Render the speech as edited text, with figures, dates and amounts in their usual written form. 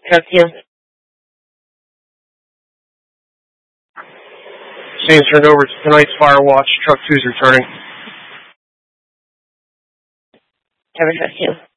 Truck 2. Scene's turned over to tonight's fire watch. Truck 2's returning. Cover Truck 2.